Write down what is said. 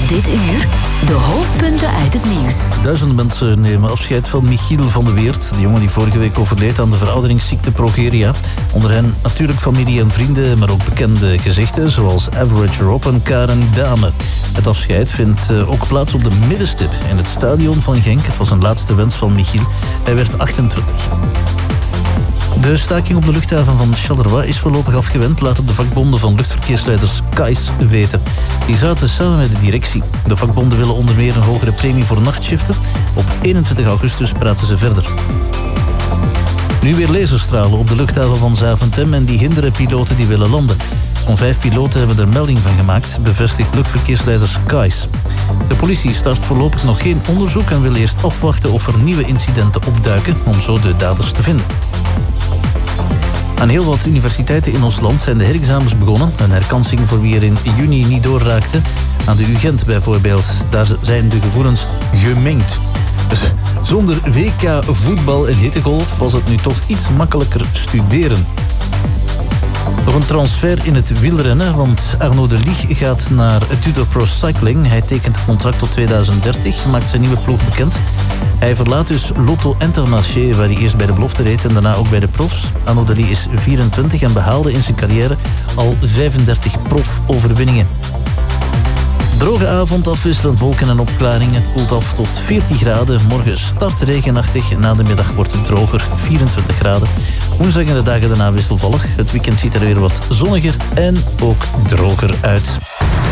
Dit uur de hoofdpunten uit het nieuws. Duizenden mensen nemen afscheid van Michiel van de Weert. De jongen die vorige week overleed aan de verouderingsziekte progeria. Onder hen natuurlijk familie en vrienden, maar ook bekende gezichten zoals Average Rob en Karen Dame. Het afscheid vindt ook plaats op de middenstip in het stadion van Genk. Het was een laatste wens van Michiel. Hij werd 28. De staking op de luchthaven van Charleroi is voorlopig afgewend, laten de vakbonden van luchtverkeersleiders KAIS weten. Die zaten samen met de directie. De vakbonden willen onder meer een hogere premie voor nachtshiften. Op 21 augustus praten ze verder. Nu weer laserstralen op de luchthaven van Zaventem en die hinderen piloten die willen landen. Zo'n 5 piloten hebben er melding van gemaakt, bevestigt luchtverkeersleiders KAIS. De politie start voorlopig nog geen onderzoek en wil eerst afwachten of er nieuwe incidenten opduiken om zo de daders te vinden. Aan heel wat universiteiten in ons land zijn de herexamens begonnen. Een herkansing voor wie er in juni niet doorraakte. Aan de UGent bijvoorbeeld. Daar zijn de gevoelens gemengd. Dus zonder WK voetbal en hittegolf was het nu toch iets makkelijker studeren. Nog een transfer in het wielrennen, want Arnaud de Ligt gaat naar Tutor Pro Cycling. Hij tekent een contract tot 2030, maakt zijn nieuwe ploeg bekend. Hij verlaat dus Lotto Intermarché, waar hij eerst bij de belofte reed en daarna ook bij de profs. Arnaud de Ligt is 24 en behaalde in zijn carrière al 35 profoverwinningen. Droge avond, afwisselend wolken en opklaringen. Het koelt af tot 14 graden. Morgen start regenachtig. Na de middag wordt het droger, 24 graden. Woensdag en de dagen daarna wisselvallig. Het weekend ziet er weer wat zonniger en ook droger uit.